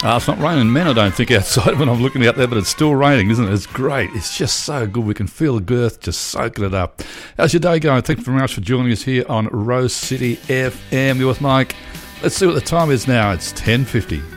It's not raining men, I don't think, outside when I'm looking out there, but it's still raining, isn't it? It's great. It's just so good. We can feel the girth just soaking it up. How's your day going? Thank you very much for joining us here on Rose City FM. You're with Mike. Let's see what the time is now. It's 10:50.